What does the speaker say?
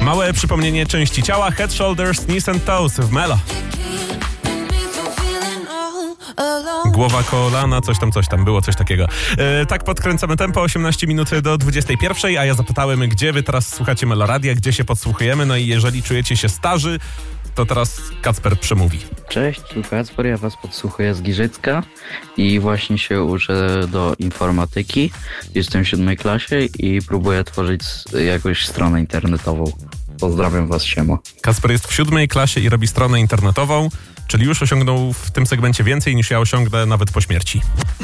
Małe przypomnienie części ciała: Head, Shoulders, Knees and Toes w Melo. Głowa, kolana, coś tam, było coś takiego. Tak podkręcamy tempo, 18 minut do 21, a ja zapytałem, gdzie wy teraz słuchacie Meloradia, gdzie się podsłuchujemy, no i jeżeli czujecie się starzy, to teraz Kacper przemówi. Cześć, tu Kacper, ja was podsłuchuję z Giżycka i właśnie się uczę do informatyki. Jestem w 7 klasie i próbuję tworzyć jakąś stronę internetową. Pozdrawiam was, siema. Kacper jest w 7 klasie i robi stronę internetową, czyli już osiągnął w tym segmencie więcej niż ja osiągnę nawet po śmierci.